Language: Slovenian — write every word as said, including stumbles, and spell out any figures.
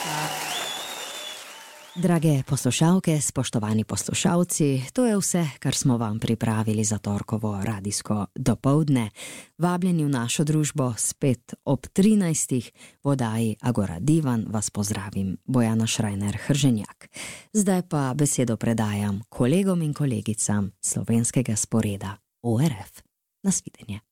Drage poslušalke, spoštovani poslušalci, to je vse, kar smo vam pripravili za torkovo radijsko dopoldne. Vabljeni v našo družbo spet ob trinajstih v oddaji Agora Divan vas pozdravim, Bojana Šrajner-Hrženjak. Zdaj pa besedo predajam kolegom in kolegicam slovenskega sporeda O R F. Nasvidenje.